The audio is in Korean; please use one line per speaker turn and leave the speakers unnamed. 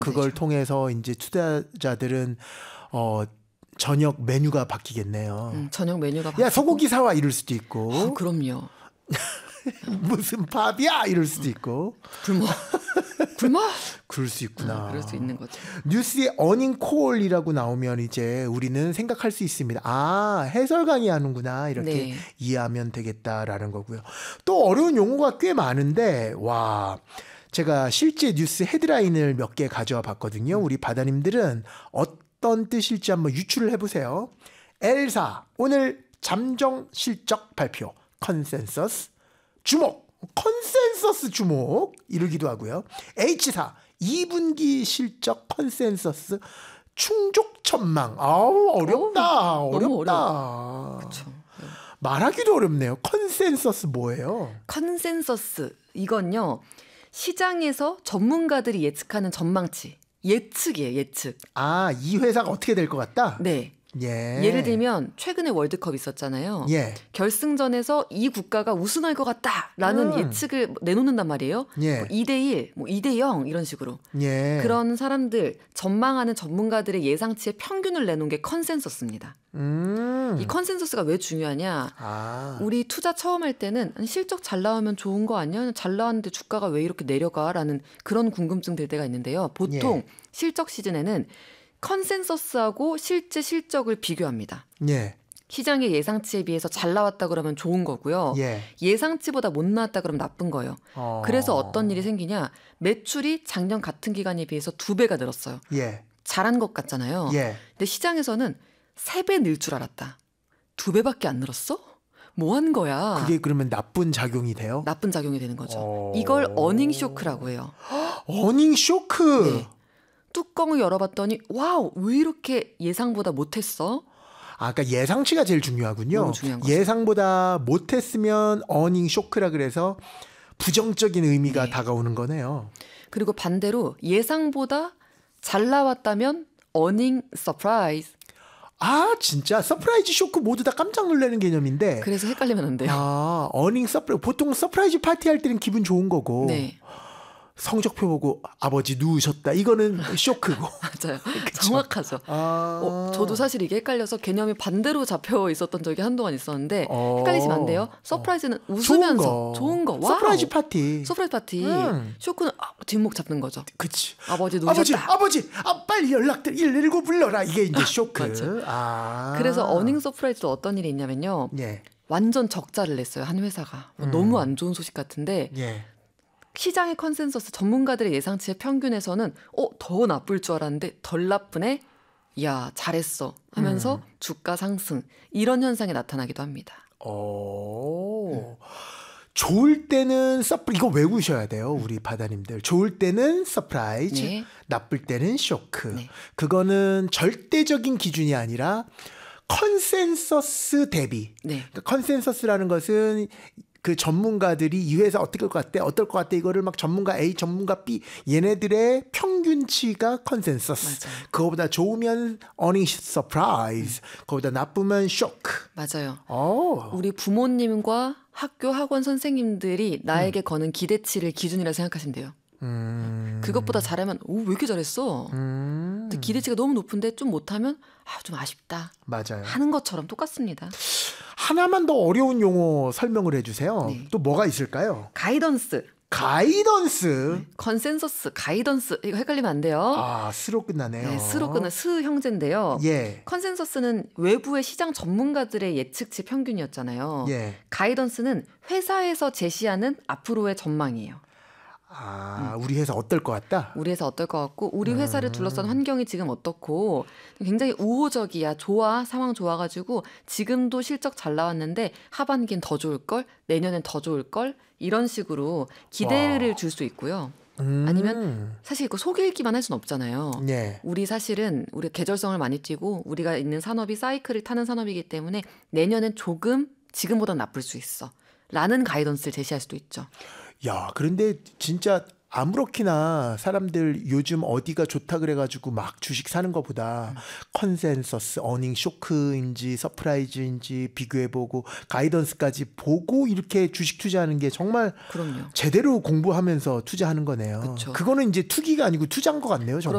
그걸
그렇죠.
통해서 이제 투자자들은 저녁 메뉴가 바뀌겠네요.
저녁 메뉴가
야,
바뀌고.
소고기 사와 이럴 수도 있고.
그럼요.
무슨 밥이야 이럴 수도 있고.
굶어?
그럴 수 있구나.
그럴 수 있는 거죠.
뉴스에 어닝콜이라고 나오면 이제 우리는 생각할 수 있습니다. 아, 해설 강의하는구나 이렇게
네.
이해하면 되겠다라는 거고요. 또 어려운 용어가 꽤 많은데 와, 제가 실제 뉴스 헤드라인을 몇 개 가져와 봤거든요. 우리 바다님들은 어떤 뜻일지 한번 유추를 해보세요. L사 오늘 잠정 실적 발표 컨센서스 주목, 컨센서스 주목 이러기도 하고요. H사 2분기 실적 컨센서스 충족 전망. 아우 어렵다.
너무
어렵다.
그렇죠.
말하기도 어렵네요. 컨센서스 뭐예요?
컨센서스 이건요. 시장에서 전문가들이 예측하는 전망치. 예측이에요. 예측.
아, 이 회사가 어떻게 될 것 같다?
네.
예.
예를 들면 최근에 월드컵 있었잖아요.
예.
결승전에서 이 국가가 우승할 것 같다라는 예측을 내놓는단 말이에요.
예.
뭐 2대1, 뭐 2대0 이런 식으로.
예.
그런 사람들, 전망하는 전문가들의 예상치의 평균을 내놓은 게 컨센서스입니다. 이 컨센서스가 왜 중요하냐.
아.
우리 투자 처음 할 때는 실적 잘 나오면 좋은 거 아니야? 잘 나왔는데 주가가 왜 이렇게 내려가? 라는 그런 궁금증 들 때가 있는데요. 보통
예.
실적 시즌에는 컨센서스하고 실제 실적을 비교합니다.
예.
시장의 예상치에 비해서 잘 나왔다 그러면 좋은 거고요.
예.
예상치보다 못 나왔다 그러면 나쁜 거예요. 그래서 어떤 일이 생기냐. 매출이 작년 같은 기간에 비해서 2배가 늘었어요.
예.
잘한 것 같잖아요.
예.
근데 시장에서는 3배 늘 줄 알았다. 2배밖에 안 늘었어? 뭐 한 거야?
그게 그러면 나쁜 작용이 돼요?
나쁜 작용이 되는 거죠. 이걸 어닝 쇼크라고 해요.
어닝 쇼크.
네. 뚜껑을 열어봤더니 와우 왜 이렇게 예상보다 못했어?
아, 그러니까 예상치가 제일 중요하군요.
너무 중요한 거죠.
예상보다 못했으면 어닝 쇼크라 그래서 부정적인 의미가
네.
다가오는 거네요.
그리고 반대로 예상보다 잘 나왔다면 어닝 서프라이즈.
아, 진짜 서프라이즈 쇼크 모두 다 깜짝 놀라는 개념인데.
그래서 헷갈리면 안 돼요.
아, 어닝 서프라이즈. 보통 서프라이즈 파티 할 때는 기분 좋은 거고.
네.
성적표 보고 아버지 누우셨다. 이거는 쇼크고.
맞아요. 정확하죠.
아.
저도 사실 이게 헷갈려서 개념이 반대로 잡혀 있었던 적이 한동안 있었는데 헷갈리시면 안 돼요. 서프라이즈는 웃으면서 좋은 거. 와우.
서프라이즈 파티.
서프라이즈 파티. 쇼크는 뒷목 잡는 거죠.
그치.
아버지 누우셨다.
아버지, 빨리 연락들 119 불러라. 이게 이제 쇼크.
맞죠.
아.
그래서 어닝 서프라이즈도 어떤 일이 있냐면요.
예.
완전 적자를 냈어요. 한 회사가. 너무 안 좋은 소식 같은데
예.
시장의 컨센서스 전문가들의 예상치의 평균에서는 더 나쁠 줄 알았는데 덜 나쁘네. 야 잘했어 하면서 주가 상승 이런 현상이 나타나기도 합니다.
좋을 때는 이거 외우셔야 돼요. 우리 바다님들. 좋을 때는 서프라이즈,
네.
나쁠 때는 쇼크.
네.
그거는 절대적인 기준이 아니라 컨센서스 대비.
네.
그러니까 컨센서스라는 것은 그 전문가들이 이 회사 어떨 것 같아 이거를 막 전문가 A, 전문가 B 얘네들의 평균치가 컨센서스.
맞아요.
그거보다 좋으면 어닝 서프라이즈. 그거보다 나쁘면 쇼크.
맞아요.
오.
우리 부모님과 학교 학원 선생님들이 나에게 거는 기대치를 기준이라 생각하시면 돼요. 그것보다 잘하면 왜 이렇게 잘했어? 근데 기대치가 너무 높은데 좀 못하면 좀 아쉽다.
맞아요.
하는 것처럼 똑같습니다.
하나만 더 어려운 용어 설명을 해주세요.
네.
또 뭐가 있을까요?
가이던스,
가이던스.
컨센서스, 가이던스 이거 헷갈리면 안 돼요.
아, 스로 끝나네요.
네, 스로 끝나 스 형제인데요.
예.
컨센서스는 외부의 시장 전문가들의 예측치 평균이었잖아요.
예.
가이던스는 회사에서 제시하는 앞으로의 전망이에요.
아, 우리 회사 어떨 것 같다?
우리 회사 어떨 것 같고 우리 회사를 둘러싼 환경이 지금 어떻고 굉장히 우호적이야. 상황 좋아가지고 지금도 실적 잘 나왔는데 하반기엔 더 좋을걸? 내년엔 더 좋을걸? 이런 식으로 기대를 줄 수 있고요. 아니면 사실 이거 속 읽기만 할 수는 없잖아요.
예.
우리 사실은 우리 계절성을 많이 띠고 우리가 있는 산업이 사이클을 타는 산업이기 때문에 내년엔 조금 지금보다 나쁠 수 있어. 라는 가이던스를 제시할 수도 있죠.
야, 그런데 진짜 아무렇게나 사람들 요즘 어디가 좋다 그래가지고 막 주식 사는 것보다 컨센서스, 어닝 쇼크인지 서프라이즈인지 비교해보고 가이던스까지 보고 이렇게 주식 투자하는 게 정말
그럼요.
제대로 공부하면서 투자하는 거네요.
그쵸.
그거는 이제 투기가 아니고 투자인 것 같네요. 정말.